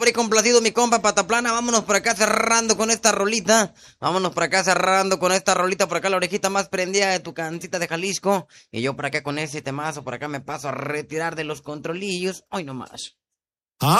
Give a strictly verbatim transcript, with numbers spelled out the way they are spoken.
Por ahí complacido mi compa Pataplana, vámonos por acá cerrando con esta rolita, vámonos por acá cerrando con esta rolita, por acá la orejita más prendida de tu cancita de Jalisco, y yo por acá con ese temazo, por acá me paso a retirar de los controlillos, hoy nomás.